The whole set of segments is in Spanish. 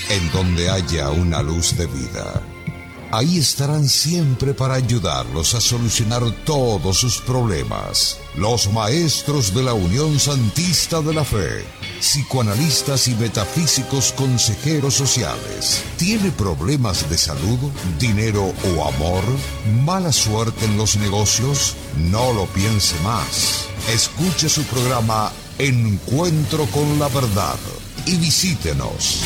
En donde haya una luz de vida, ahí estarán siempre para ayudarlos a solucionar todos sus problemas. Los maestros de la Unión Santista de la Fe, psicoanalistas y metafísicos consejeros sociales. ¿Tiene problemas de salud, dinero o amor? ¿Mala suerte en los negocios? No lo piense más. Escuche su programa Encuentro con la Verdad y visítenos.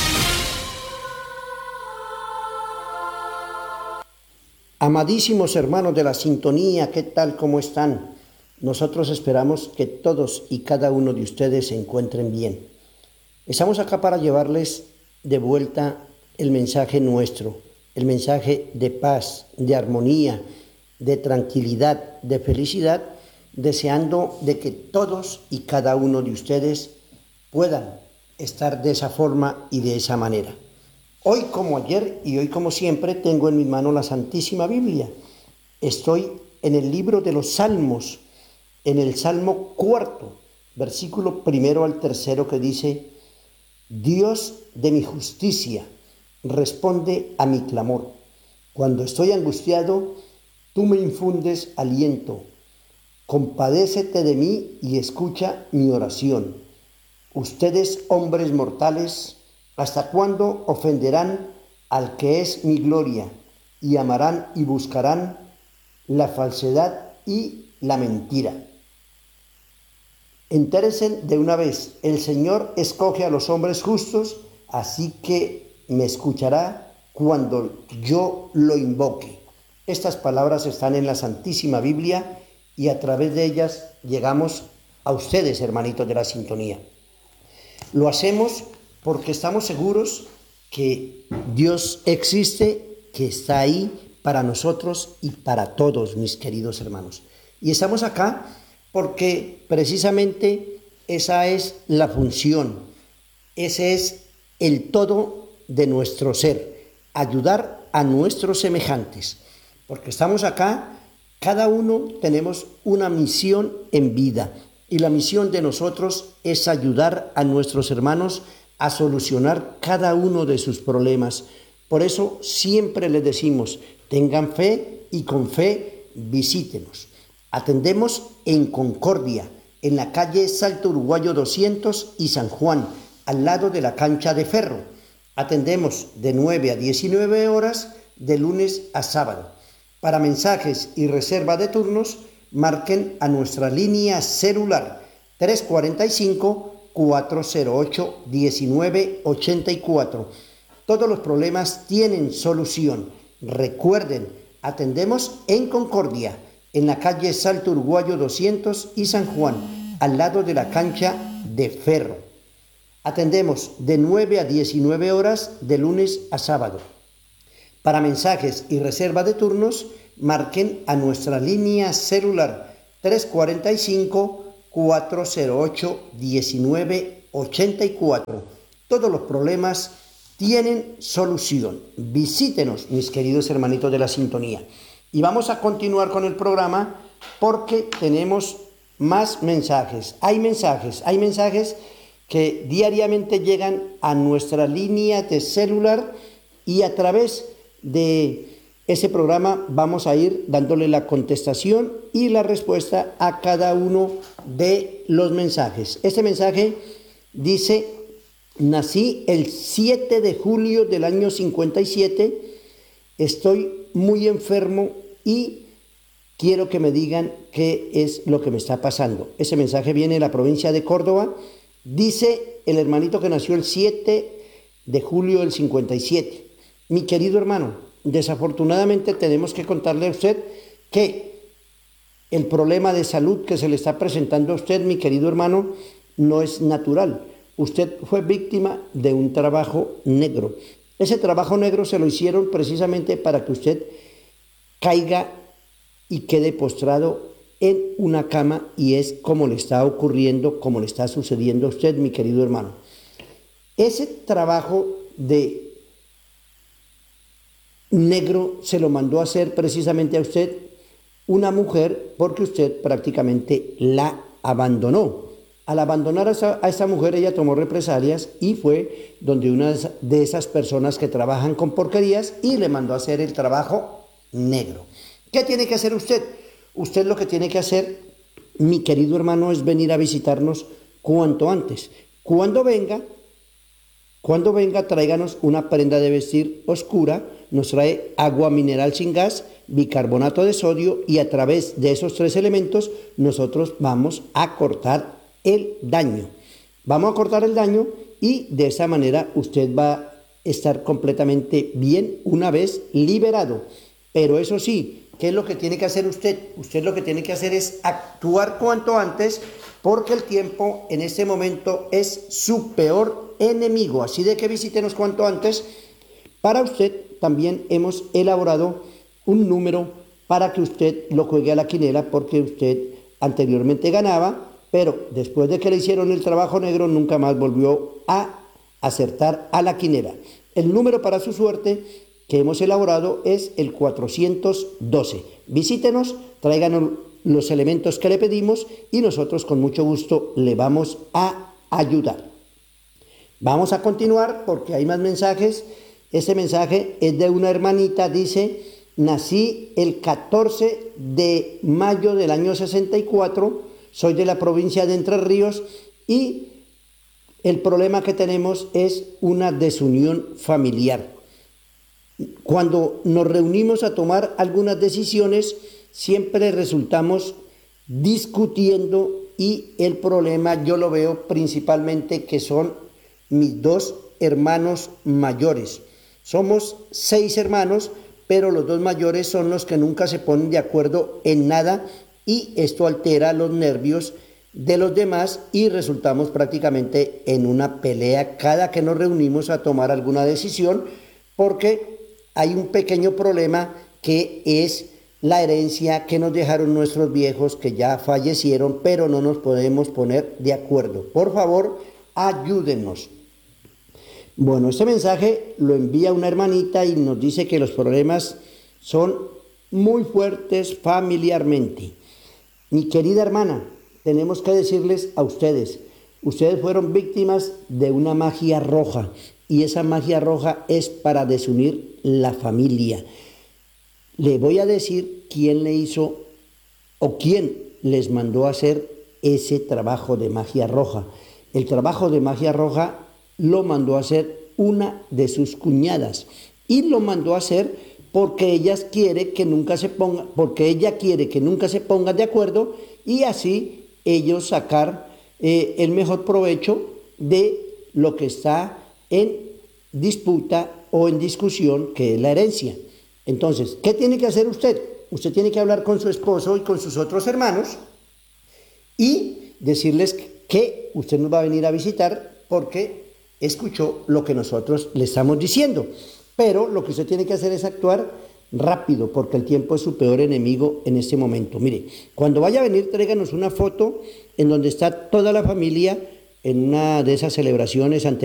Amadísimos hermanos de la sintonía, ¿qué tal? ¿Cómo están? Nosotros esperamos que todos y cada uno de ustedes se encuentren bien. Estamos acá para llevarles de vuelta el mensaje nuestro, el mensaje de paz, de armonía, de tranquilidad, de felicidad, deseando de que todos y cada uno de ustedes puedan estar de esa forma y de esa manera. Hoy como ayer y hoy como siempre tengo en mi mano la Santísima Biblia. Estoy en el libro de los Salmos, en el Salmo 4, versículo 1 al 3, que dice: Dios de mi justicia, responde a mi clamor. Cuando estoy angustiado, tú me infundes aliento. Compadécete de mí y escucha mi oración. Ustedes, hombres mortales, ¿hasta cuándo ofenderán al que es mi gloria y amarán y buscarán la falsedad y la mentira? Entérense de una vez, el Señor escoge a los hombres justos, así que me escuchará cuando yo lo invoque. Estas palabras están en la Santísima Biblia y a través de ellas llegamos a ustedes, hermanitos de la sintonía. Lo hacemos porque estamos seguros que Dios existe, que está ahí para nosotros y para todos, mis queridos hermanos. Y estamos acá porque precisamente esa es la función, ese es el todo de nuestro ser, ayudar a nuestros semejantes. Porque estamos acá, cada uno tenemos una misión en vida y la misión de nosotros es ayudar a nuestros hermanos a solucionar cada uno de sus problemas. Por eso siempre les decimos, tengan fe y con fe visítenos. Atendemos en Concordia, en la calle Salto Uruguayo 200 y San Juan, al lado de la cancha de ferro. Atendemos de 9 a 19 horas, de lunes a sábado. Para mensajes y reserva de turnos, marquen a nuestra línea celular 345-408-1984. Todos los problemas tienen solución. Recuerden, atendemos en Concordia, en la calle Salto Uruguayo 200 y San Juan, al lado de la cancha de ferro. Atendemos de 9 a 19 horas, de lunes a sábado. Para mensajes y reserva de turnos, marquen a nuestra línea celular 345-408-1984. Todos los problemas tienen solución. Visítenos, mis queridos hermanitos de la sintonía. Y vamos a continuar con el programa porque tenemos más mensajes. Hay mensajes que diariamente llegan a nuestra línea de celular y a través de ese programa vamos a ir dándole la contestación y la respuesta a cada uno de los mensajes. Este mensaje dice: nací el 7 de julio del año 57, estoy muy enfermo y quiero que me digan qué es lo que me está pasando. Ese mensaje viene de la provincia de Córdoba. Dice el hermanito que nació el 7 de julio del 57. Mi querido hermano, desafortunadamente tenemos que contarle a usted que el problema de salud que se le está presentando a usted, mi querido hermano, no es natural. Usted fue víctima de un trabajo negro. Ese trabajo negro se lo hicieron precisamente para que usted caiga y quede postrado en una cama, y es como le está ocurriendo, como le está sucediendo a usted, mi querido hermano. Ese trabajo de negro se lo mandó a hacer precisamente a usted una mujer porque usted prácticamente la abandonó. Al abandonar a esa mujer, ella tomó represalias y fue donde una de esas personas que trabajan con porquerías y le mandó a hacer el trabajo negro. ¿Qué tiene que hacer usted? Usted lo que tiene que hacer, mi querido hermano, es venir a visitarnos cuanto antes. Cuando venga, tráiganos una prenda de vestir oscura, nos trae agua mineral sin gas, bicarbonato de sodio y a través de esos 3 elementos nosotros vamos a cortar el daño. Vamos a cortar el daño y de esa manera usted va a estar completamente bien una vez liberado. Pero eso sí, ¿qué es lo que tiene que hacer usted? Usted lo que tiene que hacer es actuar cuanto antes porque el tiempo en este momento es su peor enemigo. Así de que visítenos cuanto antes. Para usted también hemos elaborado un número para que usted lo juegue a la quinela porque usted anteriormente ganaba, pero después de que le hicieron el trabajo negro nunca más volvió a acertar a la quinela. El número para su suerte que hemos elaborado es el 412. Visítenos, tráiganos los elementos que le pedimos y nosotros con mucho gusto le vamos a ayudar. Vamos a continuar porque hay más mensajes. Este mensaje es de una hermanita, dice: nací el 14 de mayo del año 64, soy de la provincia de Entre Ríos y el problema que tenemos es una desunión familiar. Cuando nos reunimos a tomar algunas decisiones, siempre resultamos discutiendo y el problema yo lo veo principalmente que son mis 2 hermanos mayores. Somos 6 hermanos, pero los 2 mayores son los que nunca se ponen de acuerdo en nada y esto altera los nervios de los demás y resultamos prácticamente en una pelea cada que nos reunimos a tomar alguna decisión porque hay un pequeño problema que es la herencia que nos dejaron nuestros viejos que ya fallecieron, pero no nos podemos poner de acuerdo. Por favor, ayúdennos. Bueno, este mensaje lo envía una hermanita y nos dice que los problemas son muy fuertes familiarmente. Mi querida hermana, tenemos que decirles a ustedes, ustedes fueron víctimas de una magia roja y esa magia roja es para desunir la familia. Le voy a decir quién le hizo o quién les mandó a hacer ese trabajo de magia roja. El trabajo de magia roja lo mandó a hacer una de sus cuñadas y lo mandó a hacer porque ella quiere que nunca se pongan de acuerdo y así ellos sacar el mejor provecho de lo que está en disputa o en discusión, que es la herencia. Entonces, ¿qué tiene que hacer usted? Usted tiene que hablar con su esposo y con sus otros hermanos y decirles que usted nos va a venir a visitar porque escuchó lo que nosotros le estamos diciendo. Pero lo que usted tiene que hacer es actuar rápido porque el tiempo es su peor enemigo en este momento. Mire, cuando vaya a venir, tráiganos una foto en donde está toda la familia en una de esas celebraciones anteriores